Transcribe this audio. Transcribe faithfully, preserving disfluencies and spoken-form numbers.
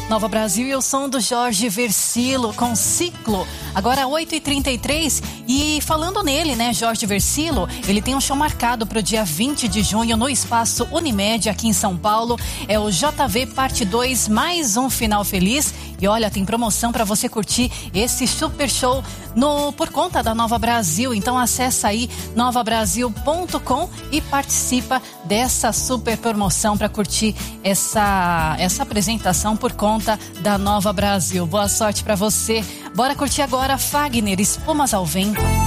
Nova Brasil e o som do Jorge Versilo com Ciclo. Agora oito e trinta e três e falando nele, né, Jorge Versilo, ele tem um show marcado para o dia vinte de junho no Espaço Unimed aqui em São Paulo. É o J V Parte dois, mais um final feliz. E olha, tem promoção para você curtir esse super show no, por conta da Nova Brasil. Então acessa aí nova brasil ponto com e participa dessa super promoção para curtir essa, essa apresentação por conta da Nova Brasil. Boa sorte para você. Bora curtir agora Fagner, Espumas ao Vento.